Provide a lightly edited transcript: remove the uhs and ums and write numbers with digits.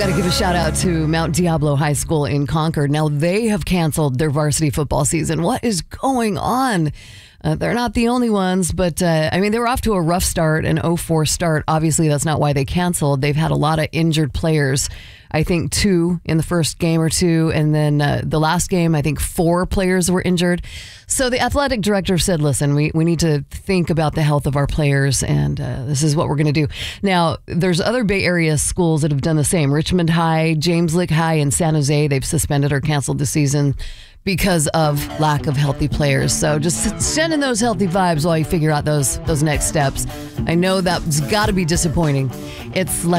got to give a shout out to Mount Diablo High School in Concord. Now they have canceled their varsity football season. What is going on? They're not the only ones, but they were off to a rough start, an 0-4 start. Obviously, that's not why they canceled. They've had a lot of injured players. I think 2 in the first game or 2. And then the last game, I think 4 players were injured. So the athletic director said, listen, we need to think about the health of our players. And this is what we're going to do. Now, there's other Bay Area schools that have done the same. Richmond High, James Lick High, and San Jose, they've suspended or canceled the season because of lack of healthy players. So just send in those healthy vibes while you figure out those next steps. I know that's got to be disappointing. It's